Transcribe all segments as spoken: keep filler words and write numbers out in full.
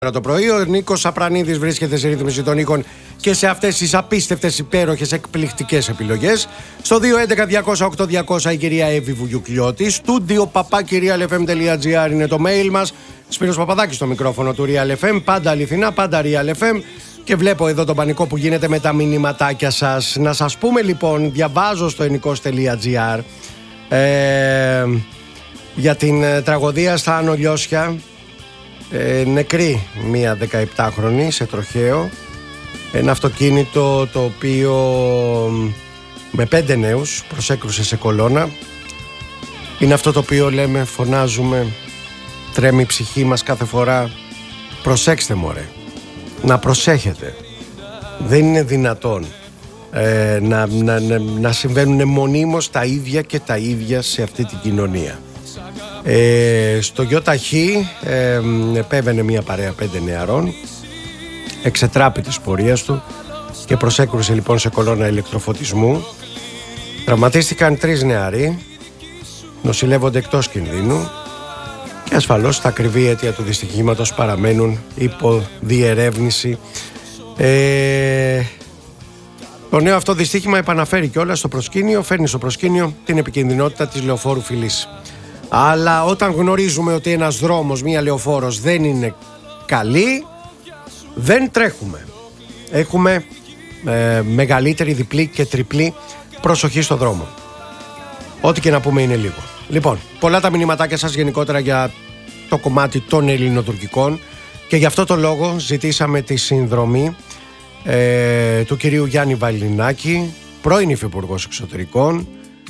Το πρωί. Ο Νίκος Απρανίδης βρίσκεται σε ρύθμιση των ήχων και σε αυτές τις απίστευτες, υπέροχες, εκπληκτικές επιλογές. Στο δύο έντεκα διακόσια οκτώ διακόσια η κυρία Εύη Βουγιουκλιώτη. Στούντιο παπάκι real f m dot g r είναι το mail μας. Σπύρος Παπαδάκης στο μικρόφωνο του Real εφ εμ. Πάντα αληθινά, πάντα Real εφ εμ. Και βλέπω εδώ τον πανικό που γίνεται με τα μηνυματάκια σας. Να σας πούμε λοιπόν, διαβάζω στο ενικός.gr ε, για την ε, τραγωδία στα Άνω Λιώσια. Ε, νεκρή μία δεκαεπτάχρονη σε τροχαίο. Ένα αυτοκίνητο το οποίο με πέντε νέους προσέκρουσε σε κολόνα. Είναι αυτό το οποίο λέμε, φωνάζουμε, τρέμει η ψυχή μας κάθε φορά. Προσέξτε μωρέ, να προσέχετε. Δεν είναι δυνατόν ε, να, να, να, να συμβαίνουν μονίμως τα ίδια και τα ίδια σε αυτή την κοινωνία. Ε, στο ΙΧ ε, επέβαινε μια παρέα πέντε νεαρών, εξετράπη της πορείας του και προσέκρουσε λοιπόν σε κολόνα ηλεκτροφωτισμού. Τραυματίστηκαν τρεις νεαροί, νοσηλεύονται εκτός κινδύνου και ασφαλώς τα ακριβή αίτια του δυστυχήματος παραμένουν υπό διερεύνηση. ε, Το νέο αυτό δυστύχημα επαναφέρει κιόλας στο προσκήνιο, φέρνει στο προσκήνιο την επικινδυνότητα της λεωφόρου φυλής. Αλλά όταν γνωρίζουμε ότι ένας δρόμος, μία λεωφόρος δεν είναι καλή, δεν τρέχουμε. Έχουμε ε, μεγαλύτερη, διπλή και τριπλή προσοχή στο δρόμο. Ό,τι και να πούμε είναι λίγο. Λοιπόν, πολλά τα μηνυματάκια σας γενικότερα για το κομμάτι των ελληνοτουρκικών και γι' αυτό το λόγο ζητήσαμε τη συνδρομή ε, του κυρίου Γιάννη Βαλινάκη, πρώην Υφυπουργός Εξωτερικών,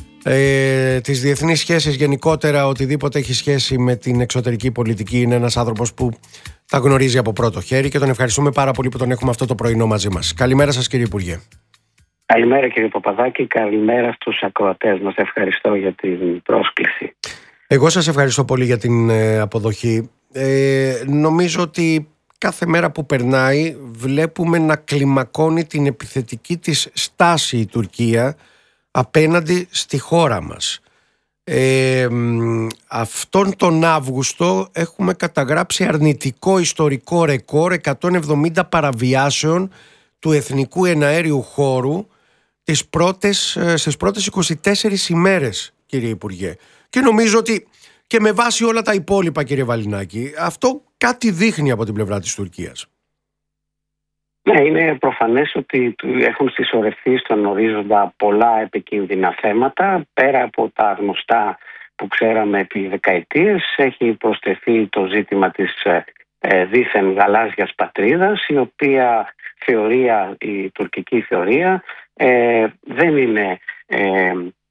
Ε, τις διεθνείς σχέσεις γενικότερα, οτιδήποτε έχει σχέση με την εξωτερική πολιτική. Είναι ένας άνθρωπος που τα γνωρίζει από πρώτο χέρι και τον ευχαριστούμε πάρα πολύ που τον έχουμε αυτό το πρωινό μαζί μας. Καλημέρα σας κύριε Υπουργέ. Καλημέρα κύριε Παπαδάκη, καλημέρα στους ακροατές μας. Ευχαριστώ για την πρόσκληση. Εγώ σας ευχαριστώ πολύ για την ε, αποδοχή. ε, Νομίζω ότι κάθε μέρα που περνάει βλέπουμε να κλιμακώνει την επιθετική της στάση η Τουρκία απέναντι στη χώρα μας. Ε, αυτόν τον Αύγουστο έχουμε καταγράψει αρνητικό ιστορικό ρεκόρ εκατόν εβδομήντα παραβιάσεων του εθνικού εναέριου χώρου τις πρώτες, στις πρώτες είκοσι τέσσερις ημέρες, κύριε Υπουργέ. Και νομίζω ότι και με βάση όλα τα υπόλοιπα, κύριε Βαλινάκη, αυτό κάτι δείχνει από την πλευρά της Τουρκίας. Ναι, είναι προφανές ότι έχουν συσσωρευτεί στον ορίζοντα πολλά επικίνδυνα θέματα. Πέρα από τα γνωστά που ξέραμε επί δεκαετίες, έχει προσθεθεί το ζήτημα της ε, δίθεν γαλάζιας πατρίδας, η οποία θεωρία, η τουρκική θεωρία, ε, δεν είναι, ε,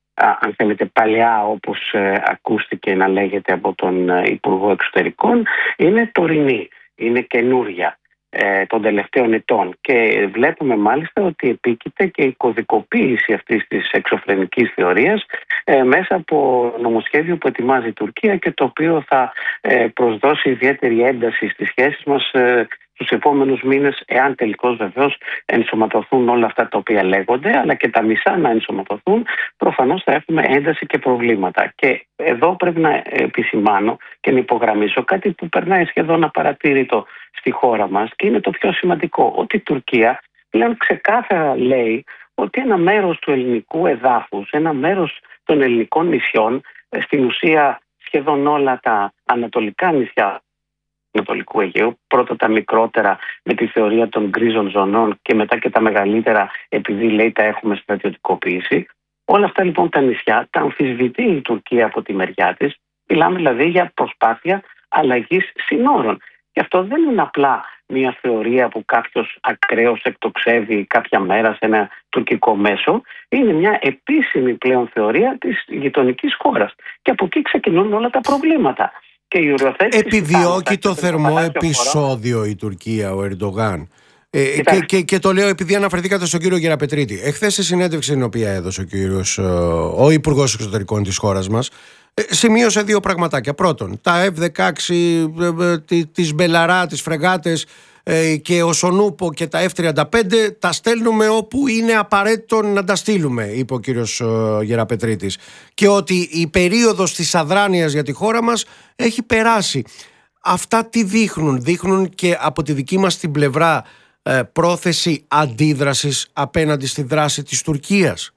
αν θέλετε, παλιά όπως ε, ακούστηκε να λέγεται από τον Υπουργό Εξωτερικών, είναι τωρινή, είναι καινούρια των τελευταίων ετών και βλέπουμε μάλιστα ότι επίκειται και η κωδικοποίηση αυτής της εξωφρενικής θεωρίας ε, μέσα από νομοσχέδιο που ετοιμάζει η Τουρκία και το οποίο θα ε, προσδώσει ιδιαίτερη ένταση στις σχέσεις μας ε, τους επόμενους μήνες, εάν τελικώς βεβαίως ενσωματωθούν όλα αυτά τα οποία λέγονται, αλλά και τα μισά να ενσωματωθούν, προφανώς θα έχουμε ένταση και προβλήματα. Και εδώ πρέπει να επισημάνω και να υπογραμμίσω κάτι που περνάει σχεδόν απαρατήρητο στη χώρα μας και είναι το πιο σημαντικό, ότι η Τουρκία πλέον ξεκάθαρα λέει ότι ένα μέρος του ελληνικού εδάφους, ένα μέρος των ελληνικών νησιών, στην ουσία σχεδόν όλα τα ανατολικά νησιά Ανατολικού Αιγαίου, πρώτα τα μικρότερα με τη θεωρία των γκρίζων ζωνών και μετά και τα μεγαλύτερα επειδή λέει τα έχουμε στρατιωτικοποίηση. Όλα αυτά λοιπόν τα νησιά τα αμφισβητεί η Τουρκία από τη μεριά της. Μιλάμε δηλαδή για προσπάθεια αλλαγής συνόρων. Και αυτό δεν είναι απλά μια θεωρία που κάποιος ακραίος εκτοξεύει κάποια μέρα σε ένα τουρκικό μέσο. Είναι μια επίσημη πλέον θεωρία της γειτονικής χώρας. Και από εκεί ξεκινούν όλα τα προβλήματα. Και επιδιώκει το θερμό επεισόδιο χωρά. Η Τουρκία, ο Ερντογάν. Ε, και, και, και το λέω επειδή αναφερθήκατε στον κύριο Γεραπετρίτη. Εχθές στη συνέντευξη την οποία έδωσε ο, κύριος, ο Υπουργός Εξωτερικών της χώρας μας, ε, σημείωσε δύο πραγματάκια. Πρώτον, τα εφ δεκαέξι, ε, τις Μπελαρά, τις φρεγάτες ε, και ο Σονούπο και τα εφ τριάντα πέντε τα στέλνουμε όπου είναι απαραίτητο να τα στείλουμε, είπε ο κύριος ε, Γεραπετρίτης. Και ότι η περίοδος της αδράνειας για τη χώρα μας έχει περάσει. Αυτά τι δείχνουν? Δείχνουν και από τη δική μας την πλευρά ε, πρόθεση αντίδρασης απέναντι στη δράση της Τουρκίας?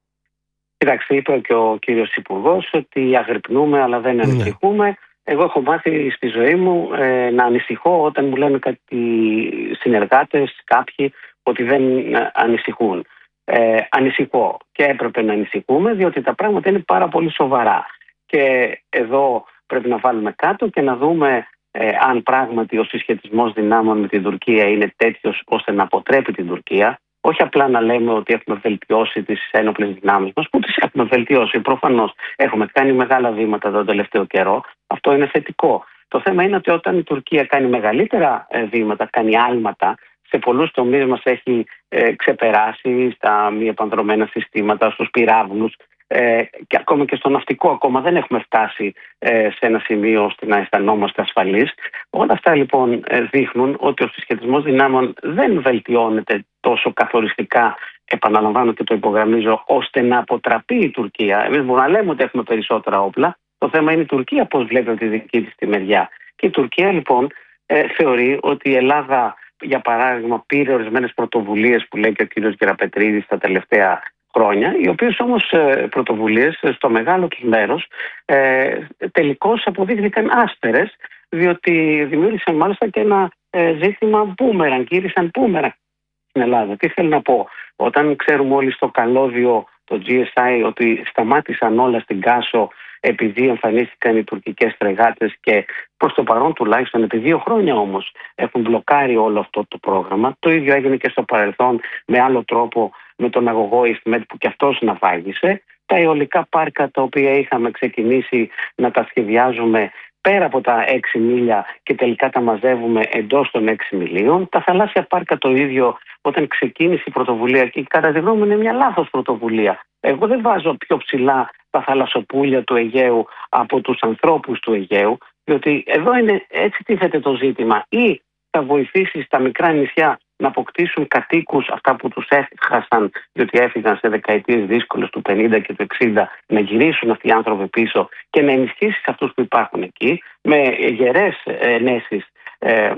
Κοιτάξτε, είπε και ο κύριος Υπουργός ότι αγρυπνούμε αλλά δεν ανησυχούμε. Ναι. Εγώ έχω μάθει στη ζωή μου ε, να ανησυχώ όταν μου λένε κάτι συνεργάτες, κάποιοι, ότι δεν ανησυχούν. Ε, ανησυχώ και έπρεπε να ανησυχούμε, διότι τα πράγματα είναι πάρα πολύ σοβαρά. Και εδώ πρέπει να βάλουμε κάτω και να δούμε ε, αν πράγματι ο συσχετισμός δυνάμεων με την Τουρκία είναι τέτοιος ώστε να αποτρέπει την Τουρκία. Όχι απλά να λέμε ότι έχουμε βελτιώσει τις ένοπλες δυνάμεις μας, που τις έχουμε βελτιώσει. Προφανώς έχουμε κάνει μεγάλα βήματα τον τελευταίο καιρό. Αυτό είναι θετικό. Το θέμα είναι ότι όταν η Τουρκία κάνει μεγαλύτερα βήματα, κάνει άλματα, σε πολλούς τομείς μας έχει ε, ξεπεράσει στα μη επανδρομένα συστήματα, στους πυράβλους ε, και ακόμα και στο ναυτικό. Ακόμα δεν έχουμε φτάσει ε, σε ένα σημείο ώστε να αισθανόμαστε ασφαλείς. Όλα αυτά λοιπόν ε, δείχνουν ότι ο συσχετισμός δυνάμεων δεν βελτιώνεται τόσο καθοριστικά, επαναλαμβάνω και το υπογραμμίζω, ώστε να αποτραπεί η Τουρκία. Εμείς μπορούμε να λέμε ότι έχουμε περισσότερα όπλα. Το θέμα είναι η Τουρκία πώς βλέπει από τη δική της τη μεριά. Και η Τουρκία λοιπόν ε, θεωρεί ότι η Ελλάδα, για παράδειγμα, πήρε ορισμένες πρωτοβουλίες που λέει και ο κύριος Γεραπετρίδης τα τελευταία χρόνια, οι οποίες όμως ε, πρωτοβουλίες στο μεγάλο τους μέρος ε, τελικώς αποδείχθηκαν άσπερες, διότι δημιούργησαν μάλιστα και ένα ε, ζήτημα μπούμεραν, γύρισαν μπούμεραν στην Ελλάδα. Τι θέλω να πω? Όταν ξέρουμε όλοι στο καλώδιο το τζι ες άι ότι σταμάτησαν όλα στην Κάσο επειδή εμφανίστηκαν οι τουρκικές φρεγάτες και προς το παρόν τουλάχιστον επί δύο χρόνια όμως έχουν μπλοκάρει όλο αυτό το πρόγραμμα. Το ίδιο έγινε και στο παρελθόν με άλλο τρόπο με τον αγωγό EastMed που και αυτός ναυάγησε. Τα αιωλικά πάρκα τα οποία είχαμε ξεκινήσει να τα σχεδιάζουμε πέρα από τα έξι μίλια και τελικά τα μαζεύουμε εντός των έξι μιλίων. Τα θαλάσσια πάρκα το ίδιο, όταν ξεκίνησε η πρωτοβουλία, και κατά τη γνώμη μου είναι μια λάθος πρωτοβουλία. Εγώ δεν βάζω πιο ψηλά τα θαλασσοπούλια του Αιγαίου από τους ανθρώπους του Αιγαίου, διότι εδώ είναι, έτσι τίθεται το ζήτημα. Ή θα βοηθήσει τα μικρά νησιά να αποκτήσουν κατοίκους, αυτά που τους έχασαν, διότι έφυγαν σε δεκαετίες δύσκολες του πενήντα και του εξήντα, να γυρίσουν αυτοί οι άνθρωποι πίσω και να ενισχύσεις αυτούς που υπάρχουν εκεί με γερές ενέσεις ε, ε,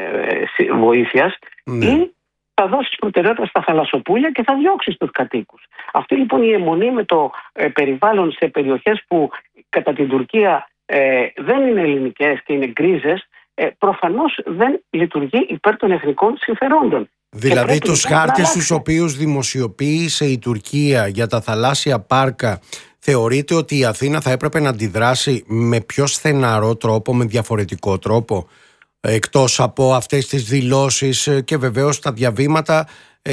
ε, βοήθειας, ναι. Ή θα δώσεις προτεραιότητα στα θαλασσοπούλια και θα διώξεις τους κατοίκους. Αυτή λοιπόν η αιμονή με το ε, περιβάλλον σε περιοχές που κατά την Τουρκία ε, δεν είναι ελληνικές και είναι γκρίζες, ε, προφανώς δεν λειτουργεί υπέρ των εθνικών συμφερόντων. Δηλαδή τους χάρτες τους οποίους δημοσιοποίησε η Τουρκία για τα θαλάσσια πάρκα, θεωρείτε ότι η Αθήνα θα έπρεπε να αντιδράσει με πιο στεναρό τρόπο, με διαφορετικό τρόπο, εκτός από αυτές τις δηλώσεις και βεβαίως τα διαβήματα,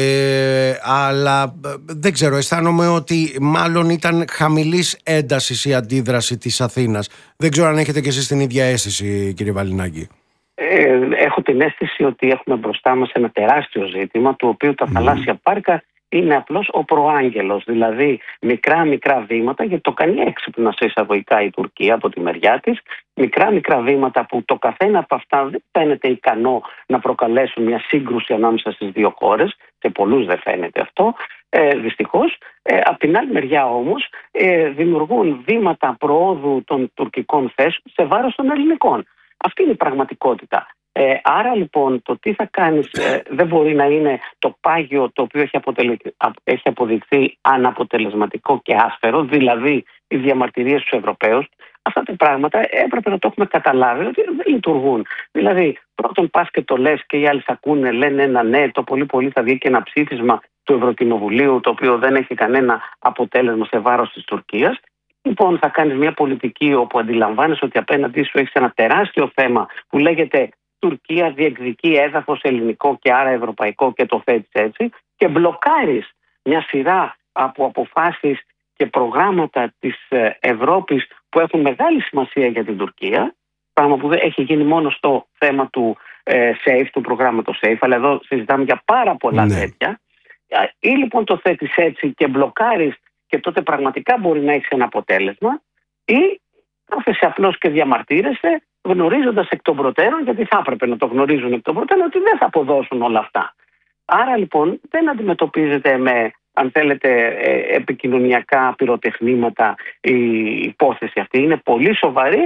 ε, αλλά δεν ξέρω, αισθάνομαι ότι μάλλον ήταν χαμηλής έντασης η αντίδραση της Αθήνας. Δεν ξέρω αν έχετε και εσείς την ίδια αίσθηση, κύριε Βαλινάκη. Ε, έχω την αίσθηση ότι έχουμε μπροστά μας ένα τεράστιο ζήτημα, του οποίου τα mm. θαλάσσια πάρκα είναι απλώς ο προάγγελος, δηλαδή μικρά μικρά βήματα, γιατί το κάνει έξυπνα σε εισαγωγικά η Τουρκία από τη μεριά της, μικρά μικρά βήματα που το καθένα από αυτά δεν φαίνεται ικανό να προκαλέσουν μια σύγκρουση ανάμεσα στις δύο χώρες, σε πολλούς δεν φαίνεται αυτό, ε, δυστυχώς. Ε, από την άλλη μεριά όμως ε, δημιουργούν βήματα προόδου των τουρκικών θέσεων σε βάρος των ελληνικών. Αυτή είναι η πραγματικότητα. Ε, άρα λοιπόν το τι θα κάνεις ε, δεν μπορεί να είναι το πάγιο το οποίο έχει, αποτελε... έχει αποδειχθεί αναποτελεσματικό και άσφαιρο, δηλαδή οι διαμαρτυρίες στους Ευρωπαίους. Αυτά τα πράγματα έπρεπε να το έχουμε καταλάβει ότι δεν λειτουργούν. Δηλαδή πρώτον πας και το λες και οι άλλοι ακούνε, λένε ένα ναι, το πολύ πολύ θα βγει και ένα ψήφισμα του Ευρωκοινοβουλίου το οποίο δεν έχει κανένα αποτέλεσμα σε βάρος της Τουρκίας. Λοιπόν, θα κάνεις μια πολιτική όπου αντιλαμβάνεσαι ότι απέναντί σου έχεις ένα τεράστιο θέμα που λέγεται Τουρκία διεκδικεί έδαφος ελληνικό και άρα ευρωπαϊκό και το θέτεις έτσι, και μπλοκάρεις μια σειρά από αποφάσεις και προγράμματα της Ευρώπης που έχουν μεγάλη σημασία για την Τουρκία, πράγμα που έχει γίνει μόνο στο θέμα του ε, SAFE, του προγράμματος SAFE, αλλά εδώ συζητάμε για πάρα πολλά ναι. τέτοια. Ή λοιπόν το θέτεις έτσι και μπλοκάρεις και τότε πραγματικά μπορεί να έχει ένα αποτέλεσμα, ή κάθεσαι απλώς και διαμαρτύρεσαι γνωρίζοντας εκ των προτέρων, γιατί θα έπρεπε να το γνωρίζουν εκ των προτέρων, ότι δεν θα αποδώσουν όλα αυτά. Άρα λοιπόν δεν αντιμετωπίζεται με, αν θέλετε, επικοινωνιακά πυροτεχνήματα η υπόθεση αυτή. Είναι πολύ σοβαρή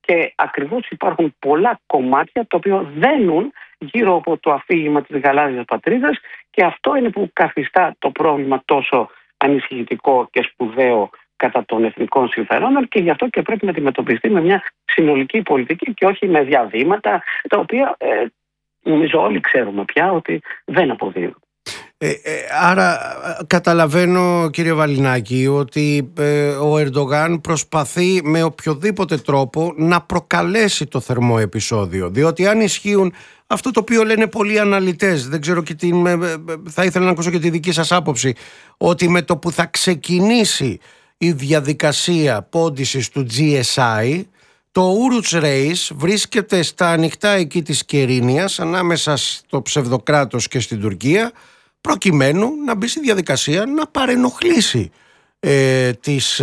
και ακριβώς υπάρχουν πολλά κομμάτια τα οποία δένουν γύρω από το αφήγημα της γαλάζιας πατρίδας, και αυτό είναι που καθιστά το πρόβλημα τόσο ανησυχητικό και σπουδαίο κατά των εθνικών συμφερόντων, και γι' αυτό και πρέπει να αντιμετωπιστεί με μια συνολική πολιτική και όχι με διαβήματα τα οποία ε, νομίζω όλοι ξέρουμε πια ότι δεν αποδίδουν. Ε, ε, άρα καταλαβαίνω, κύριε Βαλινάκη, ότι ε, ο Ερντογάν προσπαθεί με οποιοδήποτε τρόπο να προκαλέσει το θερμό επεισόδιο, διότι αν ισχύουν αυτό το οποίο λένε πολλοί αναλυτές, δεν ξέρω, και την, ε, θα ήθελα να ακούσω και τη δική σας άποψη, ότι με το που θα ξεκινήσει η διαδικασία πόντισης του τζι ες άι, το Ouroutes Reis βρίσκεται στα ανοιχτά εκεί της Κερίνιας, ανάμεσα στο ψευδοκράτος και στην Τουρκία, προκειμένου να μπει στη διαδικασία να παρενοχλήσει ε, τις,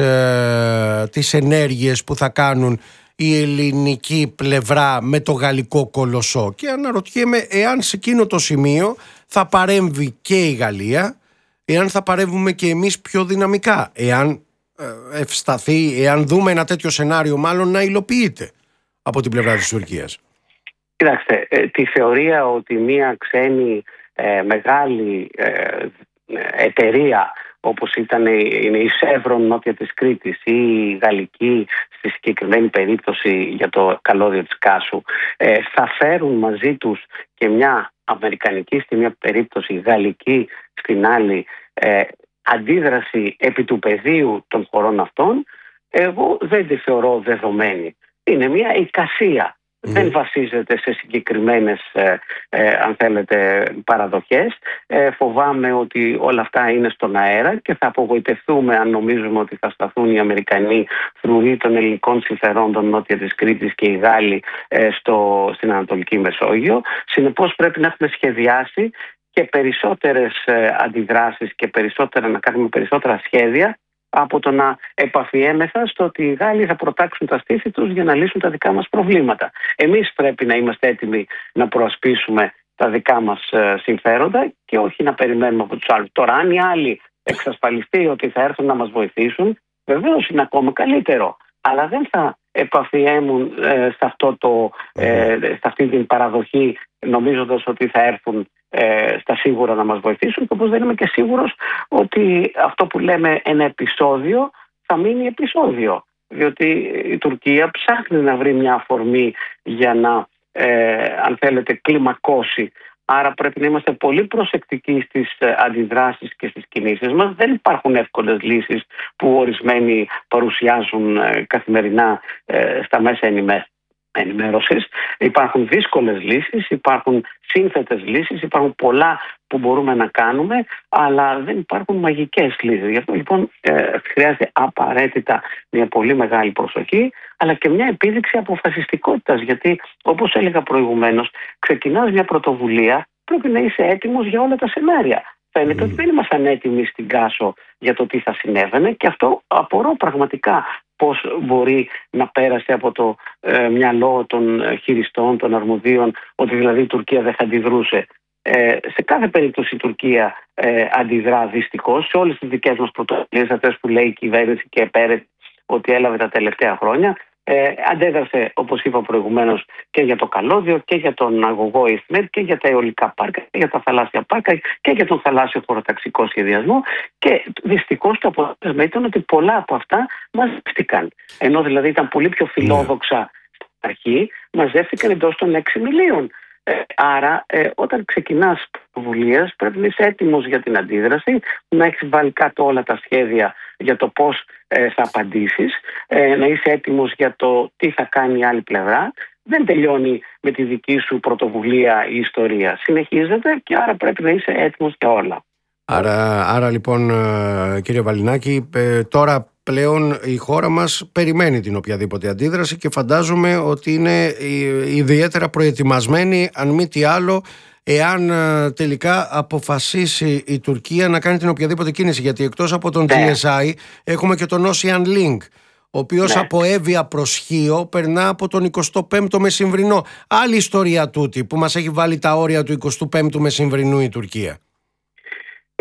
ε, τις ενέργειες που θα κάνουν η ελληνική πλευρά με το γαλλικό κολοσσό. Και αναρωτιέμαι εάν σε εκείνο το σημείο θα παρέμβει και η Γαλλία, εάν θα παρέμβουμε και εμείς πιο δυναμικά, εάν ε, ευσταθεί, εάν δούμε ένα τέτοιο σενάριο μάλλον να υλοποιείται από την πλευρά της Τουρκίας. Κοιτάξτε, ε, τη θεωρία ότι μία ξένη ε, μεγάλη ε, εταιρεία, όπως ήταν είναι η Chevron νότια της Κρήτης ή η γαλλική στη συγκεκριμένη περίπτωση για το καλώδιο της Κάσου, ε, θα φέρουν μαζί τους και μια αμερικανική στη μια περίπτωση, γαλλική στην άλλη, ε, αντίδραση επί του πεδίου των χωρών αυτών, εγώ δεν τη θεωρώ δεδομένη. Είναι μια εικασία. Mm. Δεν βασίζεται σε συγκεκριμένες, ε, ε, αν θέλετε, παραδοχές. Ε, φοβάμαι ότι όλα αυτά είναι στον αέρα και θα απογοητευτούμε αν νομίζουμε ότι θα σταθούν οι Αμερικανοί φρουροί των ελληνικών συμφερόντων νότια της Κρήτης και οι Γάλλοι ε, στο, στην Ανατολική Μεσόγειο. Συνεπώς πρέπει να έχουμε σχεδιάσει και περισσότερες ε, αντιδράσεις και περισσότερα, να κάνουμε περισσότερα σχέδια από το να επαφιέμεθα στο ότι οι Γάλλοι θα προτάξουν τα στήθη τους για να λύσουν τα δικά μας προβλήματα. Εμείς πρέπει να είμαστε έτοιμοι να προασπίσουμε τα δικά μας ε, συμφέροντα και όχι να περιμένουμε από τους άλλους. Τώρα, αν οι άλλοι εξασφαλιστεί ότι θα έρθουν να μας βοηθήσουν, βεβαίως είναι ακόμα καλύτερο. Αλλά δεν θα επαφιέμουν ε, σε, αυτό το, ε, σε αυτή την παραδοχή νομίζοντας ότι θα έρθουν ε, στα σίγουρα να μας βοηθήσουν, και όπως δεν είμαι και σίγουρος ότι αυτό που λέμε ένα επεισόδιο θα μείνει επεισόδιο. Διότι η Τουρκία ψάχνει να βρει μια αφορμή για να, ε, αν θέλετε, κλιμακώσει. Άρα πρέπει να είμαστε πολύ προσεκτικοί στις αντιδράσεις και στις κινήσεις μας. Δεν υπάρχουν εύκολες λύσεις που ορισμένοι παρουσιάζουν καθημερινά στα μέσα ενημέρωσης. Υπάρχουν δύσκολες λύσεις, υπάρχουν σύνθετες λύσεις, υπάρχουν πολλά που μπορούμε να κάνουμε, αλλά δεν υπάρχουν μαγικές λύσεις. Γι' αυτό λοιπόν χρειάζεται απαραίτητα μια πολύ μεγάλη προσοχή, αλλά και μια επίδειξη αποφασιστικότητας, γιατί όπως έλεγα προηγουμένως, ξεκινάς μια πρωτοβουλία, πρέπει να είσαι έτοιμος για όλα τα σενάρια. Φαίνεται mm. ότι δεν ήμασταν έτοιμοι στην Κάσο για το τι θα συνέβαινε, και αυτό απορώ πραγματικά πώς μπορεί να πέρασε από το ε, μυαλό των χειριστών, των αρμοδίων, ότι δηλαδή η Τουρκία δεν θα αντιδρούσε. Ε, σε κάθε περίπτωση η Τουρκία ε, αντιδρά δυστυχώς σε όλες τις δικές μας πρωτοβουλίες, αυτές που λέει η κυβέρνηση και επέρε ότι έλαβε τα τελευταία χρόνια. Ε, αντέδρασε, όπως είπα προηγουμένως, και για το καλώδιο και για τον αγωγό ΙΣΜΕΤ και για τα αιωλικά πάρκα και για τα θαλάσσια πάρκα και για τον θαλάσσιο χωροταξικό σχεδιασμό, και δυστυχώς το αποτέλεσμα ήταν ότι πολλά από αυτά μαζεύτηκαν. Ενώ δηλαδή ήταν πολύ πιο φιλόδοξα στην αρχή, μαζεύτηκαν εντός των έξι μιλίων. Ε, άρα ε, όταν ξεκινάς πρωτοβουλίες πρέπει να είσαι έτοιμος για την αντίδραση, να έχεις βάλει κάτω όλα τα σχέδια για το πώς ε, θα απαντήσεις, ε, να είσαι έτοιμος για το τι θα κάνει η άλλη πλευρά. Δεν τελειώνει με τη δική σου πρωτοβουλία η ιστορία. Συνεχίζεται, και άρα πρέπει να είσαι έτοιμος για όλα. Άρα, άρα λοιπόν, κύριε Βαλινάκη, τώρα πλέον η χώρα μας περιμένει την οποιαδήποτε αντίδραση και φαντάζομαι ότι είναι ιδιαίτερα προετοιμασμένη, αν μη τι άλλο, εάν τελικά αποφασίσει η Τουρκία να κάνει την οποιαδήποτε κίνηση. Γιατί εκτός από τον τζι ες άι έχουμε και τον Ocean Link, ο οποίος ναι. από Εύβοια προς Χίο περνά από τον εικοστό πέμπτο μεσημβρινό. Άλλη ιστορία τούτη που μας έχει βάλει τα όρια του εικοστού πέμπτου μεσημβρινού η Τουρκία.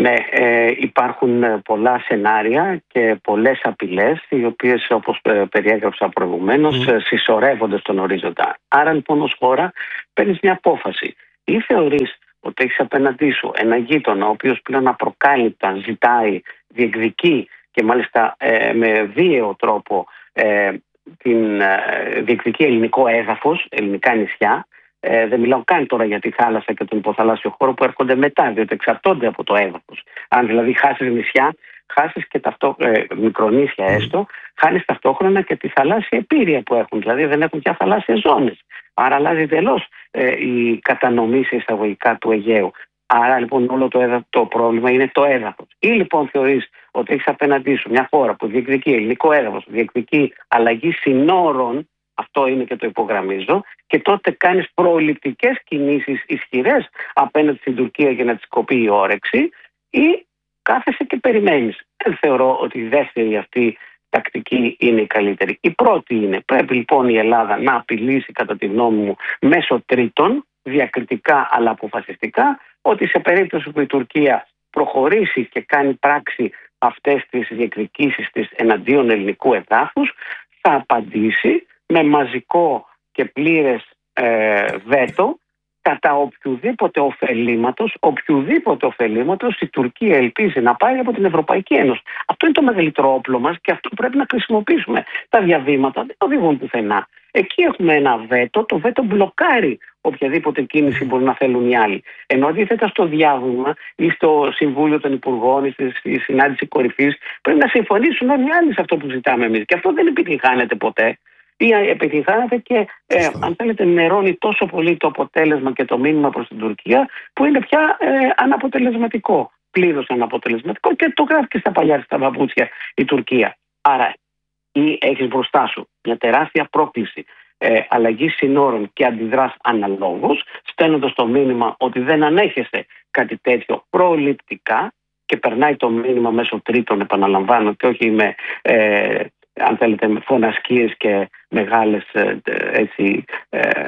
Ναι, ε, υπάρχουν πολλά σενάρια και πολλές απειλές, οι οποίες, όπως περιέγραψα προηγουμένως, mm. συσσωρεύονται στον ορίζοντα. Άρα λοιπόν ως χώρα παίρνεις μια απόφαση. Ή θεωρείς ότι έχεις απέναντί σου ένα γείτονα ο οποίος πλέον απροκάλυπτα ζητάει, διεκδικεί και μάλιστα ε, με βίαιο τρόπο ε, την, ε, διεκδικεί ελληνικό έδαφος, ελληνικά νησιά. Ε, δεν μιλάω καν τώρα για τη θάλασσα και τον υποθαλάσσιο χώρο που έρχονται μετά, διότι εξαρτώνται από το έδαφος. Αν δηλαδή χάσεις νησιά, χάσεις και ταυτό, ε, μικρονήσια έστω, χάνεις ταυτόχρονα και τη θαλάσσια επίρρεια που έχουν. Δηλαδή δεν έχουν πια θαλάσσιες ζώνες. Άρα αλλάζει εντελώς ε, η κατανομή σε εισαγωγικά του Αιγαίου. Άρα λοιπόν όλο το, έδα, το πρόβλημα είναι το έδαφος. Ή λοιπόν θεωρείς ότι έχεις απέναντί σου μια χώρα που διεκδικεί ελληνικό έδαφος, διεκδικεί αλλαγή συνόρων. Αυτό είναι και το υπογραμμίζω, και τότε κάνεις προληπτικές κινήσεις ισχυρές απέναντι στην Τουρκία για να της κοπεί η όρεξη, ή κάθεσαι και περιμένεις. Δεν θεωρώ ότι η δεύτερη αυτή τακτική είναι η καλύτερη. Η πρώτη είναι, πρέπει λοιπόν η Ελλάδα να απειλήσει κατά τη γνώμη μου μέσω τρίτων, διακριτικά αλλά αποφασιστικά, ότι σε περίπτωση που η Τουρκία προχωρήσει και κάνει πράξη αυτές τις διεκδικήσεις της εναντίον ελληνικού εδάφους, θα απαντήσει με μαζικό και πλήρες ε, βέτο κατά οποιοδήποτε ωφελήματος, οποιοδήποτε ωφελήματος η Τουρκία ελπίζει να πάρει από την Ευρωπαϊκή Ένωση. Αυτό είναι το μεγαλύτερο όπλο μας και αυτό πρέπει να χρησιμοποιήσουμε. Τα διαβήματα δεν οδηγούν πουθενά. Εκεί έχουμε ένα βέτο, το βέτο μπλοκάρει οποιαδήποτε κίνηση μπορεί να θέλουν οι άλλοι. Ενώ αντίθετα στο διάβημα ή στο Συμβούλιο των Υπουργών ή στη συνάντηση κορυφής πρέπει να συμφωνήσουν όλοι οι άλλοι σε αυτό που ζητάμε εμείς. Και αυτό δεν επιτυγχάνεται ποτέ. Ή επιτυγχάνεται και ε, αν θέλετε νερώνει τόσο πολύ το αποτέλεσμα και το μήνυμα προς την Τουρκία που είναι πια ε, αναποτελεσματικό, πλήρως αναποτελεσματικό, και το γράφει και στα παλιά στα παπούτσια η Τουρκία. Άρα ή έχεις μπροστά σου μια τεράστια πρόκληση ε, αλλαγή συνόρων και αντιδράς αναλόγως, στέλνοντας το μήνυμα ότι δεν ανέχεσαι κάτι τέτοιο προληπτικά, και περνάει το μήνυμα μέσω τρίτων, επαναλαμβάνω, και όχι με ε, αν θέλετε με φωνασκίες και μεγάλες έτσι, ε,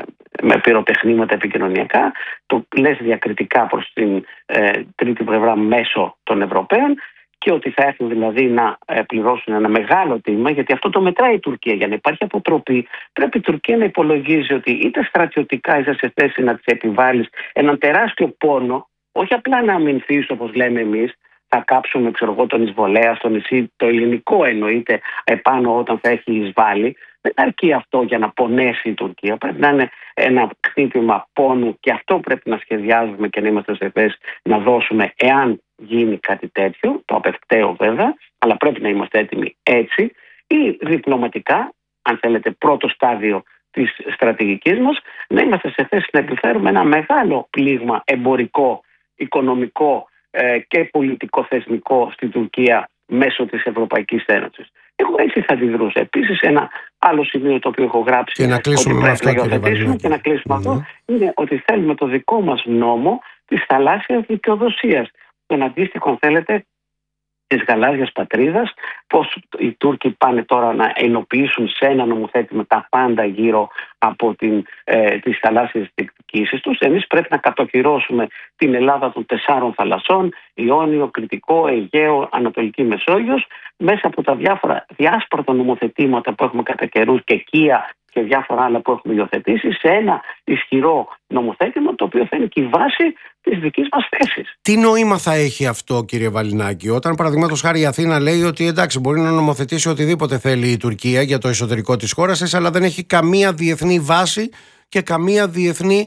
με πυροτεχνήματα επικοινωνιακά, το λες διακριτικά προς την ε, τρίτη πλευρά μέσω των Ευρωπαίων, και ότι θα έρθουν δηλαδή να ε, πληρώσουν ένα μεγάλο τίμημα, γιατί αυτό το μετράει η Τουρκία. Για να υπάρχει αποτροπή πρέπει η Τουρκία να υπολογίζει ότι είτε στρατιωτικά είσαι σε θέση να της επιβάλλεις έναν τεράστιο πόνο, όχι απλά να αμυνθείς όπως λέμε εμείς, θα κάψουμε ξέρω εγώ, τον εισβολέα στο νησί, το ελληνικό εννοείται, επάνω όταν θα έχει εισβάλει. Δεν αρκεί αυτό για να πονέσει η Τουρκία. Πρέπει να είναι ένα χτύπημα πόνου, και αυτό πρέπει να σχεδιάζουμε και να είμαστε σε θέση να δώσουμε εάν γίνει κάτι τέτοιο, το απευκταίο βέβαια, αλλά πρέπει να είμαστε έτοιμοι έτσι, ή διπλωματικά, αν θέλετε πρώτο στάδιο της στρατηγικής μας, να είμαστε σε θέση να επιφέρουμε ένα μεγάλο πλήγμα εμπορικό, οικονομικό και πολιτικό-θεσμικό στην Τουρκία μέσω της Ευρωπαϊκής Ένωσης. Εγώ έτσι θα αντιδρούσα. Επίσης, ένα άλλο σημείο το οποίο έχω γράψει και να κλείσουμε με αυτό, κύριε Βαλινάκη, και να κλείσουμε mm-hmm. αυτό, είναι ότι θέλουμε το δικό μας νόμο της θαλάσσιας δικαιοδοσίας. Τον αντίστοιχο, αν θέλετε, της γαλάζιας πατρίδας, πως οι Τούρκοι πάνε τώρα να ενοποιήσουν σε ένα νομοθέτημα τα πάντα γύρω από την, ε, τις θαλάσσιες διεκδικήσεις τους. Εμείς πρέπει να κατοχυρώσουμε την Ελλάδα των τεσσάρων θαλασσών, Ιόνιο, Κρητικό, Αιγαίο, Ανατολική Μεσόγειος, μέσα από τα διάφορα διάσπαρτα νομοθετήματα που έχουμε κατά καιρούς, και Κία και διάφορα άλλα που έχουμε υιοθετήσει, σε ένα ισχυρό νομοθέτημα το οποίο θα είναι και η βάση της δικής μας θέσης. Τι νόημα θα έχει αυτό, κύριε Βαλινάκη, όταν παραδείγματος χάρη η Αθήνα λέει ότι εντάξει, μπορεί να νομοθετήσει οτιδήποτε θέλει η Τουρκία για το εσωτερικό της χώρας της, αλλά δεν έχει καμία διεθνή βάση και καμία διεθνή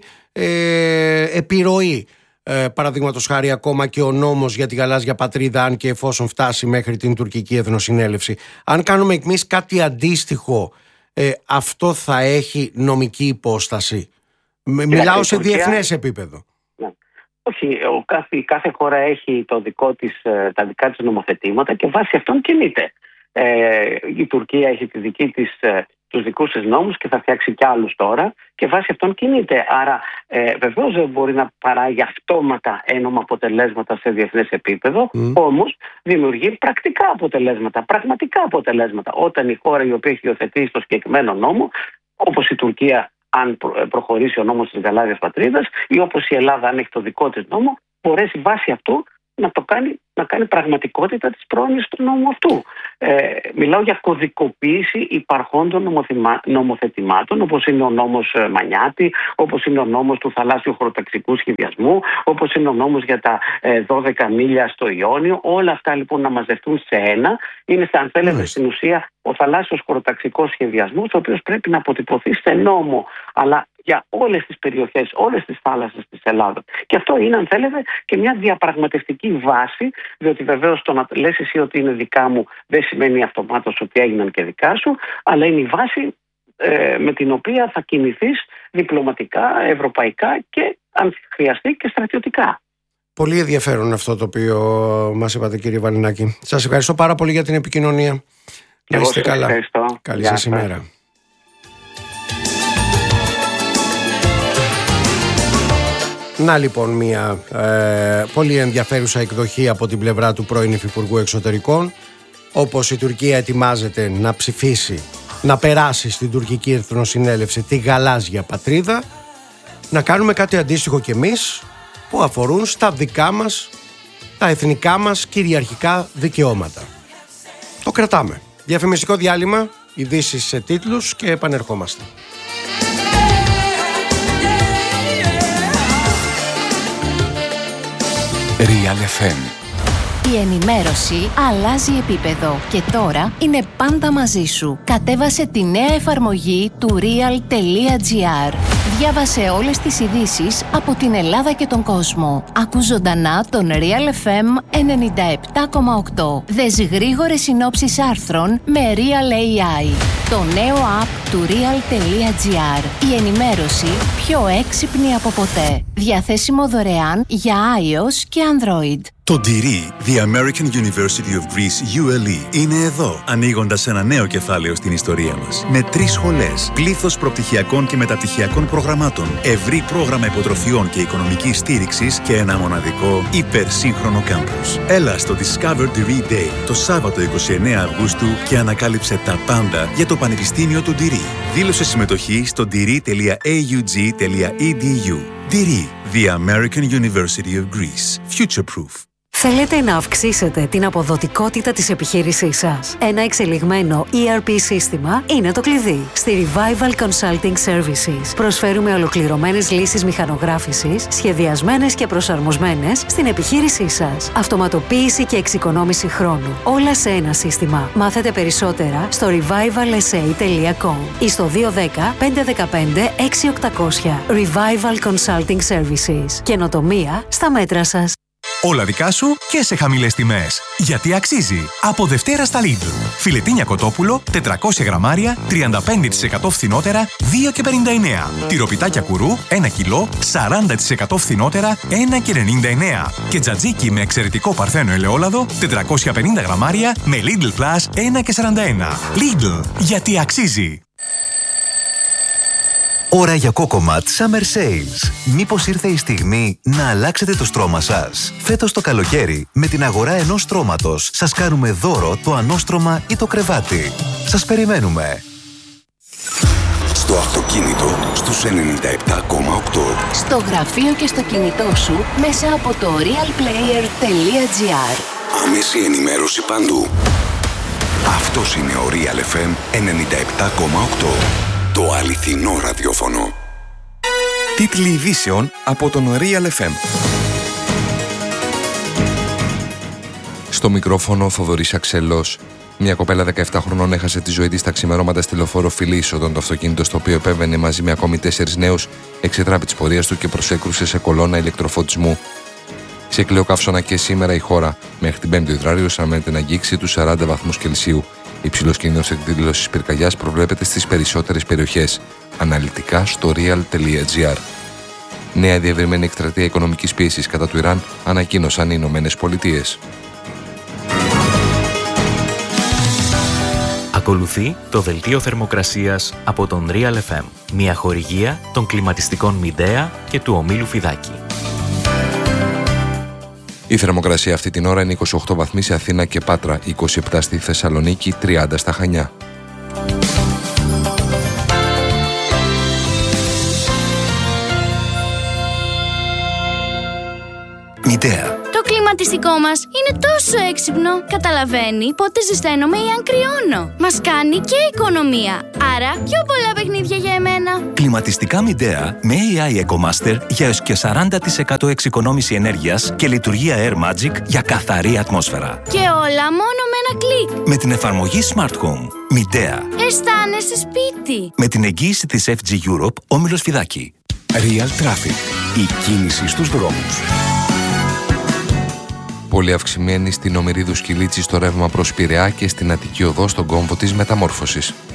ε, επιρροή. Ε, παραδείγματος χάρη ακόμα και ο νόμος για τη γαλάζια πατρίδα, αν και εφόσον φτάσει μέχρι την τουρκική εθνοσυνέλευση. Αν κάνουμε εμείς κάτι αντίστοιχο, ε, αυτό θα έχει νομική υπόσταση? Μιλάω σε Τουρκία, διεθνές επίπεδο. Ναι. Όχι, ο κάθε, η κάθε χώρα έχει το δικό της, τα δικά της νομοθετήματα και βάσει αυτών κινείται. Ε, η Τουρκία έχει τη δική της, τους δικούς της νόμους και θα φτιάξει κι άλλους τώρα, και βάσει αυτών κινείται. Άρα ε, βεβαίως δεν μπορεί να παράγει αυτόματα ένομα αποτελέσματα σε διεθνές επίπεδο, mm. όμως δημιουργεί πρακτικά αποτελέσματα, πραγματικά αποτελέσματα. Όταν η χώρα η οποία έχει υιοθετήσει το συγκεκριμένο νόμο, όπως η Τουρκία αν προχωρήσει ο νόμος της γαλάζιας πατρίδας, ή όπως η Ελλάδα αν έχει το δικό της νόμο, μπορέσει βάσει αυτού να το κάνει, να κάνει πραγματικότητα της πρόνοιας του νόμου αυτού. Ε, μιλάω για κωδικοποίηση υπαρχόντων νομοθημα, νομοθετημάτων, όπως είναι ο νόμος Μανιάτη, όπως είναι ο νόμος του θαλάσσιου χωροταξικού σχεδιασμού, όπως είναι ο νόμος για τα ε, δώδεκα μίλια στο Ιόνιο. Όλα αυτά λοιπόν να μαζευτούν σε ένα. Είναι, αν θέλετε, στην ουσία ο θαλάσσιος χωροταξικός σχεδιασμός, ο οποίος πρέπει να αποτυπωθεί σε νόμο, αλλά για όλες τις περιοχές, όλες τις θάλασσες της Ελλάδας. Και αυτό είναι, αν θέλετε, και μια διαπραγματευτική βάση, διότι βεβαίως το να λες εσύ ότι είναι δικά μου δεν σημαίνει αυτομάτως ότι έγιναν και δικά σου, αλλά είναι η βάση ε, με την οποία θα κινηθείς διπλωματικά, ευρωπαϊκά και αν χρειαστεί και στρατιωτικά. Πολύ ενδιαφέρον αυτό το οποίο μας είπατε, κύριε Βαλινάκη. Σας ευχαριστώ πάρα πολύ για την επικοινωνία. Να είστε καλά. Ευχαριστώ. Καλή σας ημέρα. Να λοιπόν μια ε, πολύ ενδιαφέρουσα εκδοχή από την πλευρά του πρώην Υφυπουργού Εξωτερικών. Όπως η Τουρκία ετοιμάζεται να ψηφίσει, να περάσει στην τουρκική Εθνοσυνέλευση τη γαλάζια πατρίδα, να κάνουμε κάτι αντίστοιχο κι εμείς που αφορούν στα δικά μας, τα εθνικά μας κυριαρχικά δικαιώματα. Το κρατάμε. Διαφημιστικό διάλειμμα, ειδήσεις σε τίτλους και επανερχόμαστε. Real εφ εμ. Η ενημέρωση αλλάζει επίπεδο και τώρα είναι πάντα μαζί σου. Κατέβασε τη νέα εφαρμογή του real τελεία gr. Διάβασε όλες τις ειδήσεις από την Ελλάδα και τον κόσμο. Ακού ζωντανά τον Real εφ εμ ενενήντα επτά κόμμα οκτώ. Δες γρήγορες συνόψεις άρθρων με Real έι άι. Το νέο app του real τελεία gr. Η ενημέρωση πιο έξυπνη από ποτέ. Διαθέσιμο δωρεάν για iOS και Android. Το ντι αρ ι, The American University of Greece γιου ελ ι, είναι εδώ, ανοίγοντας ένα νέο κεφάλαιο στην ιστορία μας. Με τρεις σχολές, πλήθος προπτυχιακών και μεταπτυχιακών προγραμμάτων, ευρύ πρόγραμμα υποτροφιών και οικονομικής στήριξης και ένα μοναδικό υπερσύγχρονο κάμπους. Έλα στο Discover ντι αρ ι Day το Σάββατο είκοσι εννέα Αυγούστου και ανακάλυψε τα πάντα για το Πανεπιστήμιο του ντι αρ ι. Δήλωσε συμμετοχή στο ντι αρ ι τελεία έι γιου τζι τελεία ι ντι γιου. ντι αρ ι, The American University of Greece. Future-proof. Θέλετε να αυξήσετε την αποδοτικότητα της επιχείρησής σας? Ένα εξελιγμένο ι αρ πι σύστημα είναι το κλειδί. Στη Revival Consulting Services προσφέρουμε ολοκληρωμένες λύσεις μηχανογράφησης, σχεδιασμένες και προσαρμοσμένες στην επιχείρησή σας. Αυτοματοποίηση και εξοικονόμηση χρόνου. Όλα σε ένα σύστημα. Μάθετε περισσότερα στο revival s a τελεία com ή στο δύο ένα μηδέν πέντε ένα πέντε έξι οκτακόσια. Revival Consulting Services. Καινοτομία στα μέτρα σας. Όλα δικά σου και σε χαμηλές τιμές. Γιατί αξίζει. Από Δευτέρα στα Lidl. Φιλετίνια κοτόπουλο, τετρακόσια γραμμάρια, τριάντα πέντε τοις εκατό φθηνότερα, δύο και πενήντα εννέα. Τυροπιτάκια κουρού, ένα κιλό, σαράντα τοις εκατό φθηνότερα, ένα και ενενήντα εννέα. Και τζατζίκι με εξαιρετικό παρθένο ελαιόλαδο, τετρακόσια πενήντα γραμμάρια, με Lidl Plus, ένα και σαράντα ένα. Lidl. Γιατί αξίζει. Ώρα για Cocomat Summer Sales. Μήπως ήρθε η στιγμή να αλλάξετε το στρώμα σας? Φέτος το καλοκαίρι, με την αγορά ενός στρώματος, σας κάνουμε δώρο το ανώστρωμα ή το κρεβάτι. Σας περιμένουμε. Στο αυτοκίνητο, στους ενενήντα επτά κόμμα οκτώ. Στο γραφείο και στο κινητό σου, μέσα από το real player τελεία gr. Άμεση ενημέρωση παντού. Αυτός είναι ο Real εφ εμ ενενήντα επτά κόμμα οκτώ. Το αληθινό ραδιόφωνο. Τίτλοι ειδήσεων από τον Real εφ εμ. Στο μικρόφωνο Θοδωρής Αξελός. Μια κοπέλα δεκαεπτά χρονών έχασε τη ζωή της στα ξημερώματα στη λεωφόρο Φιλής, όταν το αυτοκίνητο στο οποίο επέβαινε μαζί με ακόμη τέσσερις νέους εξετράπη της πορείας του και προσέκρουσε σε κολόνα ηλεκτροφωτισμού. Σε κλεοκαύσωνα και σήμερα η χώρα. Μέχρι την πέμπτη ο υδράριος αναμένεται να αγγίξει τους σαράντα βαθμούς Κελσίου. Υψηλός κίνδυνος εκδήλωσης πυρκαγιάς προβλέπεται στις περισσότερες περιοχές. Αναλυτικά στο real τελεία gr. Νέα διευρυμένη εκστρατεία οικονομικής πίεσης κατά του Ιράν ανακοίνωσαν οι Ηνωμένες Πολιτείες. Ακολουθεί το δελτίο θερμοκρασίας από τον Real εφ εμ, μια χορηγία των κλιματιστικών Midea και του ομίλου Φιδάκη. Η θερμοκρασία αυτή την ώρα είναι είκοσι οκτώ βαθμοί σε Αθήνα και Πάτρα, είκοσι επτά στη Θεσσαλονίκη, τριάντα στα Χανιά. Midea. Το κλιματιστικό μας είναι τόσο έξυπνο. Καταλαβαίνει πότε ζεσταίνομαι ή αν κρυώνω. Μας κάνει και οικονομία. Άρα πιο πολλά παιχνίδια για εμένα. Κλιματιστικά Midea με έι άι EcoMaster για έως και σαράντα τοις εκατό εξοικονόμηση ενέργειας και λειτουργία Air Magic για καθαρή ατμόσφαιρα. Και όλα μόνο με ένα κλικ. Με την εφαρμογή Smart Home. Midea. Αισθάνεσαι σπίτι. Με την εγγύηση της εφ τζι Europe, Όμιλος Φιδάκη. Real Traffic. Η κίνηση στους δρόμους. Πολύ αυξημένη στην Ομηρίδου Σκυλίτσι στο ρεύμα προς Πειραιά και στην Αττική Οδό στον κόμβο της Μεταμόρφωσης.